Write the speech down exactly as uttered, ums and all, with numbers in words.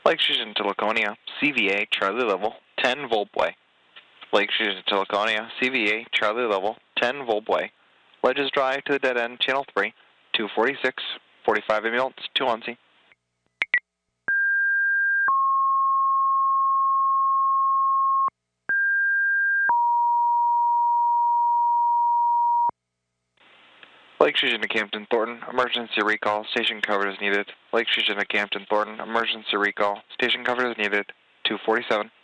Lake Station to Laconia, C V A, Charlie level, ten Voltway. Lake Station to Laconia, C V A, Charlie level, ten Voltway. Ledges Drive to the dead end, channel three, two forty-six, forty-five ambulance, two on C. Lake Station to Campton Thornton, emergency recall, station covered as needed. Lake Station to Campton Thornton, emergency recall, station covered as needed, two forty-seven.